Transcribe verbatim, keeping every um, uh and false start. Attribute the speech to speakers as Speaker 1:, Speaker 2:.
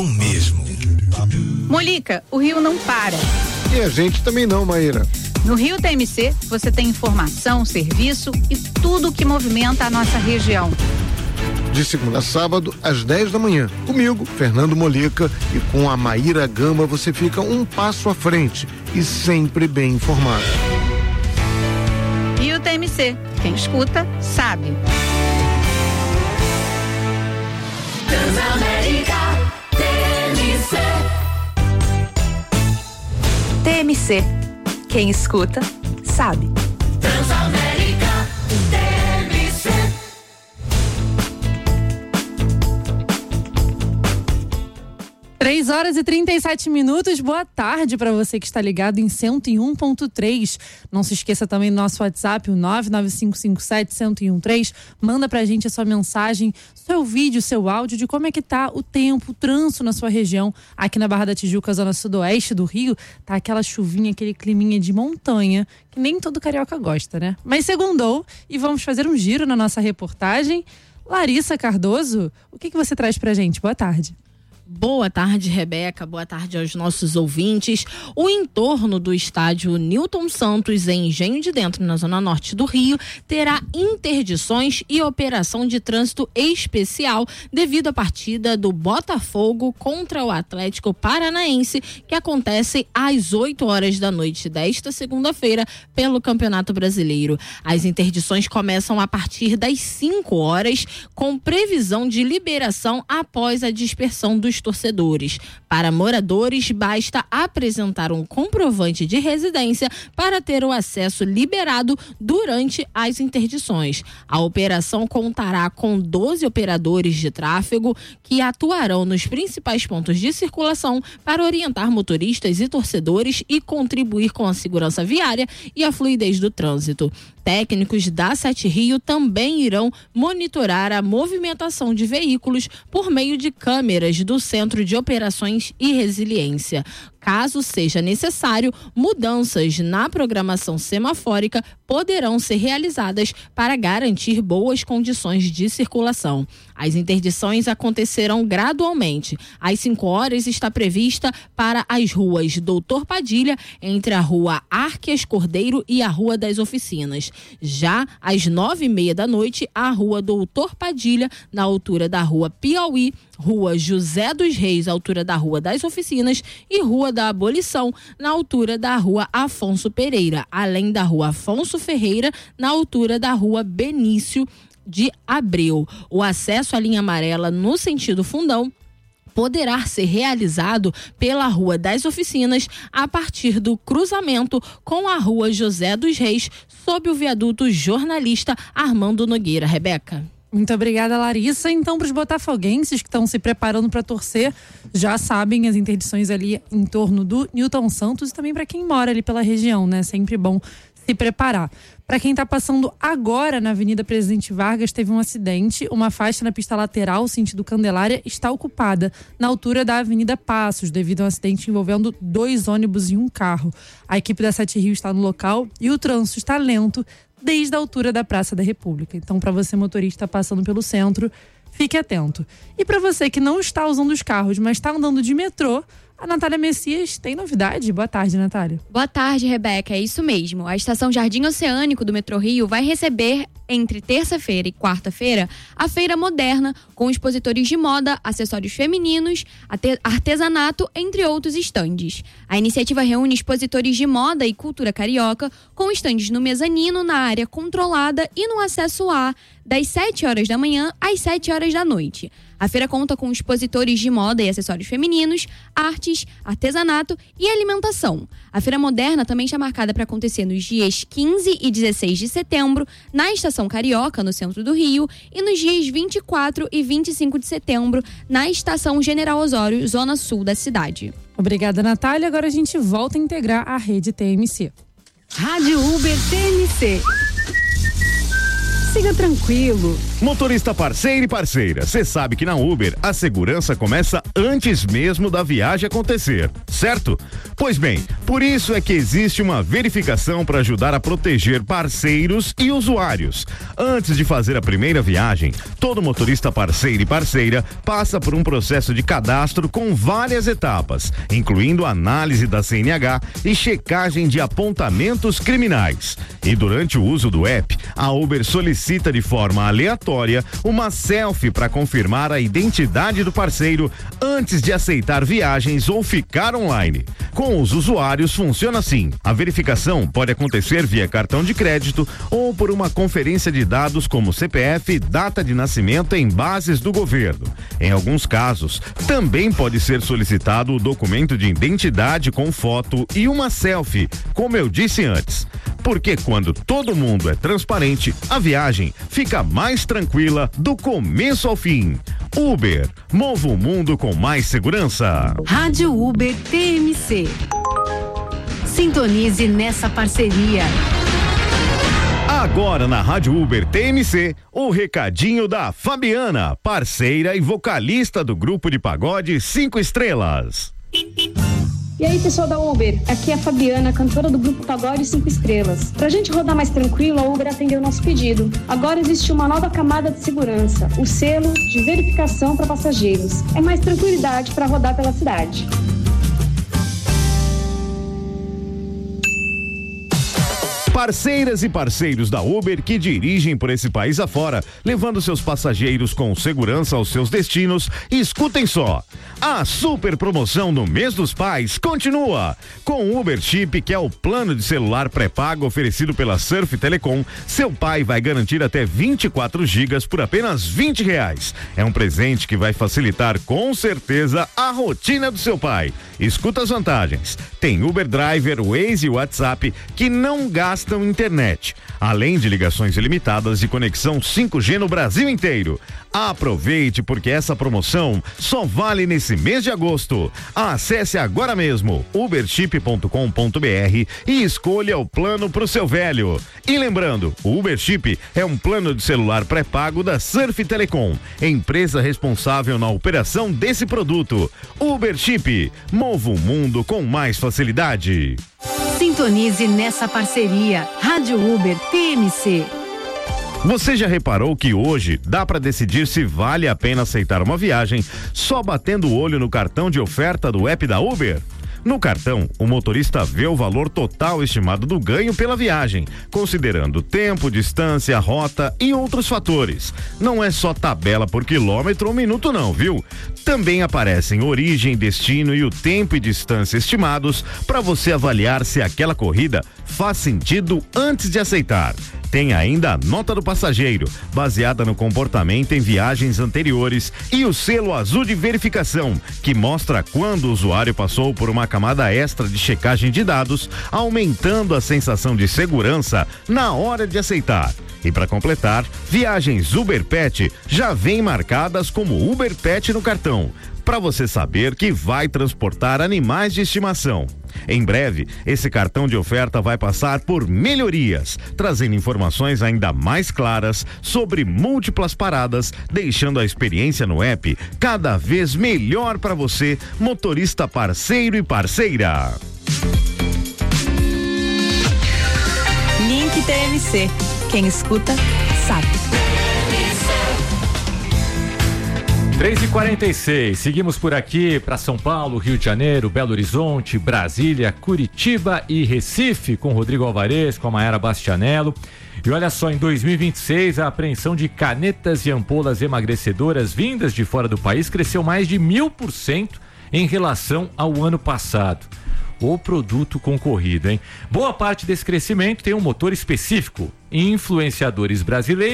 Speaker 1: Mesmo.
Speaker 2: Molica, o Rio não para.
Speaker 3: E a gente também não, Maíra.
Speaker 2: No Rio T M C, você tem informação, serviço e tudo o que movimenta a nossa região.
Speaker 3: De segunda a sábado, às dez da manhã. Comigo, Fernando Molica, e com a Maíra Gamba você fica um passo à frente e sempre bem informado.
Speaker 2: Rio T M C, quem escuta, sabe.
Speaker 4: Transamérica T M C.
Speaker 5: T M C. Quem escuta, sabe.
Speaker 4: Transamérica T M C.
Speaker 6: três horas e trinta e sete minutos. Boa tarde para você que está ligado em cento e um ponto três. Não se esqueça também do nosso WhatsApp, o nove nove cinco cinco sete um zero um três. Manda pra gente a sua mensagem, seu vídeo, seu áudio de como é que tá o tempo, o trânsito na sua região. Aqui na Barra da Tijuca, zona sudoeste do Rio, tá aquela chuvinha, aquele climinha de montanha, que nem todo carioca gosta, né? Mas segundou e vamos fazer um giro na nossa reportagem. Larissa Cardoso, o que que você traz pra gente? Boa tarde.
Speaker 7: Boa tarde, Rebeca. Boa tarde aos nossos ouvintes. O entorno do estádio Newton Santos, em Engenho de Dentro, na zona norte do Rio, terá interdições e operação de trânsito especial devido à partida do Botafogo contra o Atlético Paranaense, que acontece às oito horas da noite desta segunda-feira pelo Campeonato Brasileiro. As interdições começam a partir das cinco horas, com previsão de liberação após a dispersão dos torcedores. Para moradores, basta apresentar um comprovante de residência para ter o acesso liberado durante as interdições. A operação contará com doze operadores de tráfego que atuarão nos principais pontos de circulação para orientar motoristas e torcedores e contribuir com a segurança viária e a fluidez do trânsito. Técnicos da Sete Rio também irão monitorar a movimentação de veículos por meio de câmeras do Centro de Operações e Resiliência. Caso seja necessário, mudanças na programação semafórica poderão ser realizadas para garantir boas condições de circulação. As interdições acontecerão gradualmente. Às cinco horas está prevista para as ruas Doutor Padilha, entre a rua Arquias Cordeiro e a Rua das Oficinas. Já às nove e meia da noite, a rua Doutor Padilha, na altura da rua Piauí, Rua José dos Reis, altura da Rua das Oficinas, e Rua da Abolição, na altura da Rua Afonso Pereira, além da Rua Afonso Ferreira, na altura da Rua Benício de Abreu. O acesso à linha amarela no sentido Fundão poderá ser realizado pela Rua das Oficinas a partir do cruzamento com a Rua José dos Reis, sob o viaduto Jornalista Armando Nogueira. Rebeca.
Speaker 6: Muito obrigada, Larissa. Então, para os botafoguenses que estão se preparando para torcer, já sabem as interdições ali em torno do Newton Santos, e também para quem mora ali pela região, né? Sempre bom se preparar. Para quem está passando agora na Avenida Presidente Vargas, teve um acidente. Uma faixa na pista lateral, sentido Candelária, está ocupada na altura da Avenida Passos, devido a um acidente envolvendo dois ônibus e um carro. A equipe da Sete Rio está no local e o trânsito está lento desde a altura da Praça da República. Então, para você motorista passando pelo centro, fique atento. E para você que não está usando os carros, mas está andando de metrô, a Natália Messias tem novidade. Boa tarde, Natália.
Speaker 8: Boa tarde, Rebeca. É isso mesmo. A estação Jardim Oceânico do Metrô Rio vai receber, entre terça-feira e quarta-feira, a Feira Moderna, com expositores de moda, acessórios femininos, artesanato, entre outros estandes. A iniciativa reúne expositores de moda e cultura carioca, com estandes no mezanino, na área controlada e no acesso A, das sete horas da manhã às sete horas da noite. A feira conta com expositores de moda e acessórios femininos, artes, artesanato e alimentação. A Feira Moderna também está marcada para acontecer nos dias quinze e dezesseis de setembro, na Estação Carioca, no centro do Rio, e nos dias vinte e quatro e vinte e cinco de setembro, na Estação General Osório, zona sul da cidade.
Speaker 6: Obrigada, Natália. Agora a gente volta a integrar a rede T M C.
Speaker 2: Rádio Uber T M C.
Speaker 1: Siga tranquilo.
Speaker 9: Motorista parceiro e parceira, você sabe que na Uber a segurança começa antes mesmo da viagem acontecer, certo? Pois bem, por isso é que existe uma verificação para ajudar a proteger parceiros e usuários. Antes de fazer a primeira viagem, todo motorista parceiro e parceira passa por um processo de cadastro com várias etapas, incluindo análise da C N H e checagem de apontamentos criminais. E durante o uso do app, a Uber solicita de forma aleatória uma selfie para confirmar a identidade do parceiro antes de aceitar viagens ou ficar online. Com os usuários funciona assim: a verificação pode acontecer via cartão de crédito ou por uma conferência de dados como C P F, data de nascimento em bases do governo. Em alguns casos, também pode ser solicitado o documento de identidade com foto e uma selfie, como eu disse antes. Porque quando todo mundo é transparente, a viagem fica mais tranquila do começo ao fim. Uber, mova o mundo com mais segurança.
Speaker 1: Rádio Uber T M C. Sintonize nessa parceria.
Speaker 9: Agora na Rádio Uber T M C, o recadinho da Fabiana, parceira e vocalista do grupo de pagode Cinco Estrelas.
Speaker 10: E aí, pessoal da Uber, aqui é a Fabiana, cantora do grupo Pagode Cinco Estrelas. Pra gente rodar mais tranquilo, a Uber atendeu o nosso pedido. Agora existe uma nova camada de segurança, o selo de verificação para passageiros. É mais tranquilidade para rodar pela cidade.
Speaker 9: Parceiras e parceiros da Uber que dirigem por esse país afora, levando seus passageiros com segurança aos seus destinos, escutem só. A super promoção no mês dos pais continua. Com o Uber Chip, que é o plano de celular pré-pago oferecido pela Surf Telecom, seu pai vai garantir até vinte e quatro gigas por apenas vinte reais. É um presente que vai facilitar com certeza a rotina do seu pai. Escuta as vantagens. Tem Uber Driver, Waze e WhatsApp que não gastam internet, além de ligações ilimitadas e conexão cinco G no Brasil inteiro. Aproveite, porque essa promoção só vale nesse mês de agosto. Acesse agora mesmo uberchip ponto com ponto br e escolha o plano pro seu velho. E lembrando, o Uber Chip é um plano de celular pré-pago da Surf Telecom, empresa responsável na operação desse produto. Uber Chip, mova o mundo com mais facilidade.
Speaker 1: Sintonize nessa parceria. Rádio Uber T M C.
Speaker 9: Você já reparou que hoje dá para decidir se vale a pena aceitar uma viagem só batendo o olho no cartão de oferta do app da Uber? No cartão, o motorista vê o valor total estimado do ganho pela viagem, considerando tempo, distância, rota e outros fatores. Não é só tabela por quilômetro ou minuto não, viu? Também aparecem origem, destino e o tempo e distância estimados para você avaliar se aquela corrida faz sentido antes de aceitar. Tem ainda a nota do passageiro, baseada no comportamento em viagens anteriores, e o selo azul de verificação, que mostra quando o usuário passou por uma camada extra de checagem de dados, aumentando a sensação de segurança na hora de aceitar. E para completar, viagens Uber Pet já vêm marcadas como Uber Pet no cartão, para você saber que vai transportar animais de estimação. Em breve, esse cartão de oferta vai passar por melhorias, trazendo informações ainda mais claras sobre múltiplas paradas, deixando a experiência no app cada vez melhor para você, motorista parceiro e parceira.
Speaker 5: Link T M C. Quem escuta, sabe.
Speaker 11: três e quarenta e seis, seguimos por aqui para São Paulo, Rio de Janeiro, Belo Horizonte, Brasília, Curitiba e Recife, com Rodrigo Alvarez, com a Mayara Bastianello. E olha só, em dois mil e vinte e seis, a apreensão de canetas e ampolas emagrecedoras vindas de fora do país cresceu mais de mil por cento em relação ao ano passado. O produto concorrido, hein? Boa parte desse crescimento tem um motor específico. Influenciadores brasileiros